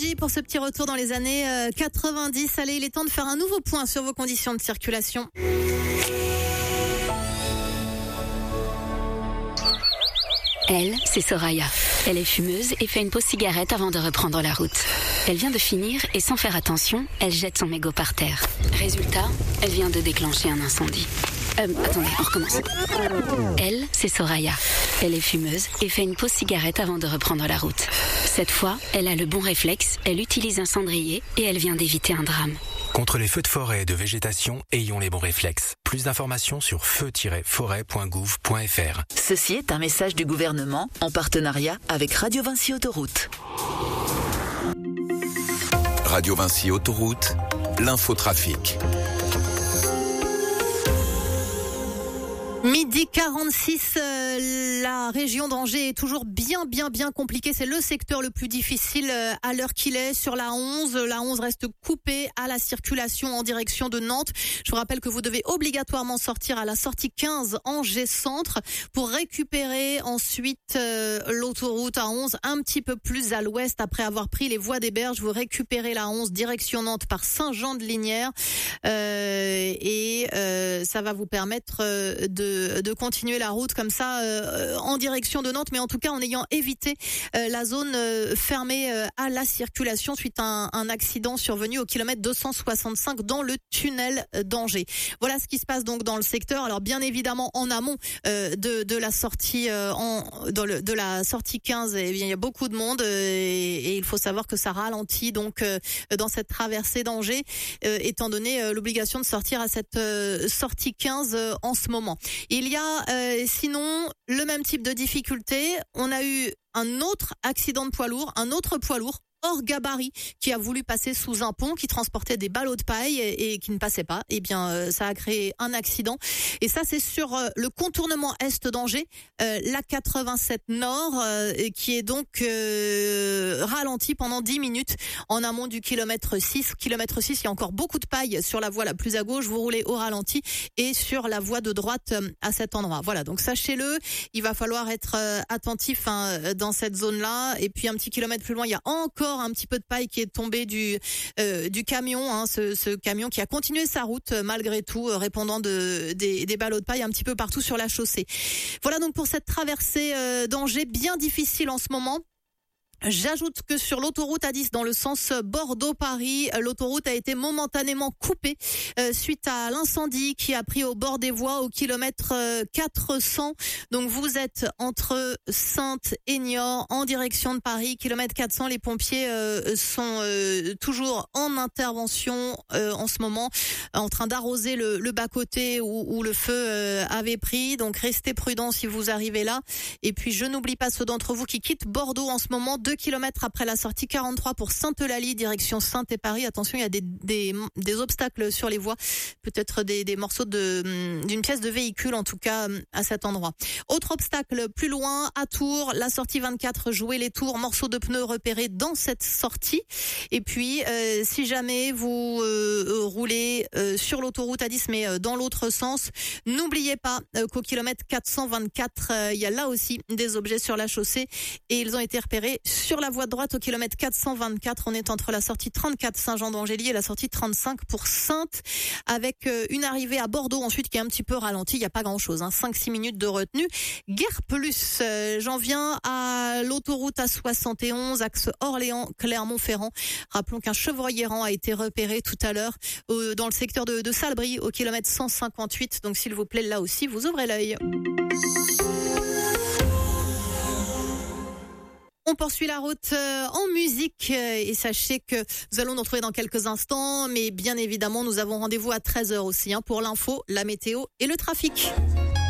Energy pour ce petit retour dans les années 90. Allez, il est temps de faire un nouveau point sur vos conditions de circulation. Elle, c'est Soraya. Elle est fumeuse et fait une pause cigarette avant de reprendre la route. Elle vient de finir et sans faire attention, elle jette son mégot par terre. Résultat, elle vient de déclencher un incendie. Attendez, on recommence. Elle, c'est Soraya. Elle est fumeuse et fait une pause cigarette avant de reprendre la route. Cette fois, elle a le bon réflexe, elle utilise un cendrier et elle vient d'éviter un drame. Contre les feux de forêt et de végétation, ayons les bons réflexes. Plus d'informations sur feu-forêt.gouv.fr. Ceci est un message du gouvernement en partenariat avec Radio Vinci Autoroute. Radio Vinci Autoroute, l'infotrafic. Midi 46, la région d'Angers est toujours bien compliquée. C'est le secteur le plus difficile à l'heure qu'il est sur la 11. La 11 reste coupée à la circulation en direction de Nantes. Je vous rappelle que vous devez obligatoirement sortir à la sortie 15 Angers Centre pour récupérer ensuite l'autoroute A11 un petit peu plus à l'ouest. Après avoir pris les voies des Berges, vous récupérez la 11 direction Nantes par Saint-Jean-de-Lignières et ça va vous permettre de continuer la route comme ça en direction de Nantes, mais en tout cas en ayant évité la zone fermée à la circulation suite à un accident survenu au kilomètre 265 dans le tunnel d'Angers. Voilà ce qui se passe donc dans le secteur. Alors bien évidemment en amont de la sortie de la sortie 15, eh bien il y a beaucoup de monde et il faut savoir que ça ralentit donc dans cette traversée d'Angers étant donné l'obligation de sortir à cette sortie 15 en ce moment. Il y a sinon le même type de difficulté. On a eu un autre accident de poids lourd, un autre poids lourd hors gabarit qui a voulu passer sous un pont qui transportait des ballots de paille et qui ne passait pas. Eh bien, ça a créé un accident. Et ça, c'est sur le contournement est d'Angers, la 87 Nord, qui est donc ralenti pendant 10 minutes en amont du kilomètre 6. Kilomètre 6, il y a encore beaucoup de paille sur la voie la plus à gauche. Vous roulez au ralenti et sur la voie de droite à cet endroit. Voilà, donc sachez-le, il va falloir être attentif dans cette zone-là. Et puis un petit kilomètre plus loin, il y a encore un petit peu de paille qui est tombée du camion, ce camion qui a continué sa route malgré tout, répandant des ballots de paille un petit peu partout sur la chaussée. Voilà donc pour cette traversée d'Angers bien difficile en ce moment. J'ajoute que sur l'autoroute A10 dans le sens Bordeaux-Paris, l'autoroute a été momentanément coupée suite à l'incendie qui a pris au bord des voies au kilomètre 400. Donc vous êtes entre Saintes et Niort en direction de Paris, kilomètre 400. Les pompiers sont toujours en intervention en ce moment, en train d'arroser le bas-côté où le feu avait pris. Donc restez prudents si vous arrivez là. Et puis je n'oublie pas ceux d'entre vous qui quittent Bordeaux en ce moment. 2 kilomètres après la sortie 43 pour Sainte-Eulalie, direction Saintes et Paris. Attention, il y a des obstacles sur les voies, peut-être des morceaux d'une pièce de véhicule en tout cas à cet endroit. Autre obstacle plus loin, à Tours, la sortie 24, jouer les tours, morceaux de pneus repérés dans cette sortie. Et puis, si jamais vous roulez sur l'autoroute A10 mais dans l'autre sens, n'oubliez pas qu'au kilomètre 424, il y a là aussi des objets sur la chaussée et ils ont été repérés sur la voie de droite au kilomètre 424. On est entre la sortie 34 Saint-Jean-d'Angély et la sortie 35 pour Saintes, avec une arrivée à Bordeaux ensuite qui est un petit peu ralentie. Il n'y a pas grand-chose, 5-6 minutes de retenue. Guerre plus, j'en viens à l'autoroute A71, axe Orléans-Clermont-Ferrand. Rappelons qu'un chevrier errant a été repéré tout à l'heure dans le secteur de Salbris au kilomètre 158. Donc s'il vous plaît, là aussi, vous ouvrez l'œil. On poursuit la route en musique et sachez que nous allons nous retrouver dans quelques instants, mais bien évidemment nous avons rendez-vous à 13h aussi pour l'info, la météo et le trafic.